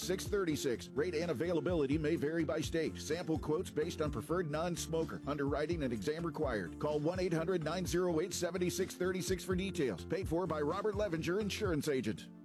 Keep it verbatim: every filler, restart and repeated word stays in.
seventy-six thirty-six. Rate and availability may vary by state. Sample quotes based on preferred non-smoker. Underwriting and exam required. Call one eight hundred nine oh eight seven six three six for details. Paid for by Robert Levenger, Insurance Agent.